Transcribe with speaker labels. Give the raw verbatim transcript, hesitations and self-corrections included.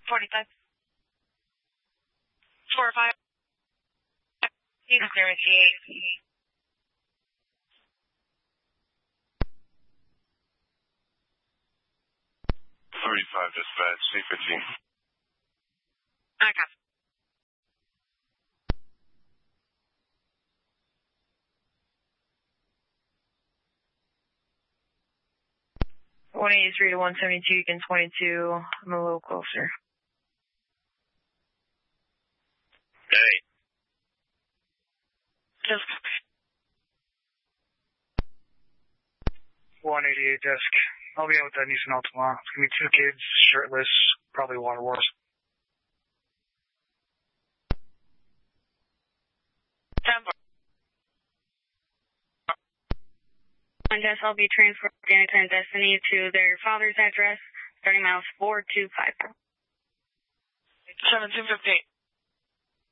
Speaker 1: forty-five. four five. He's clear with G eight.
Speaker 2: thirty-five dispatch, C fifteen.
Speaker 1: I got it. one eighty-three to one seventy-two, again twenty-two. I'm a little closer.
Speaker 2: Hey.
Speaker 1: Just
Speaker 3: one eighty-eight desk. I'll be out with that Nissan Altima. It's going to be two kids, shirtless, probably water wars.
Speaker 4: Yes, I'll be transferring Anytime Destiny to their father's address, starting miles four two five.
Speaker 1: seventeen fifty-eight.